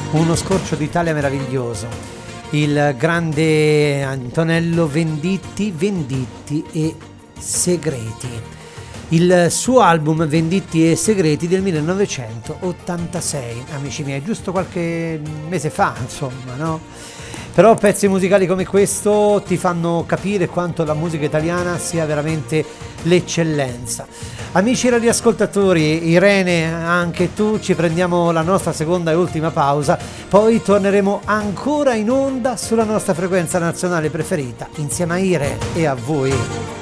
uno scorcio d'Italia meraviglioso, il grande Antonello Venditti, Venditti e Segreti. Il suo album Venditti e Segreti del 1986, amici miei, giusto qualche mese fa, insomma, no? Però pezzi musicali come questo ti fanno capire quanto la musica italiana sia veramente l'eccellenza. Amici radioascoltatori, Irene, anche tu, ci prendiamo la nostra seconda e ultima pausa, poi torneremo ancora in onda sulla nostra frequenza nazionale preferita, insieme a Ire e a voi.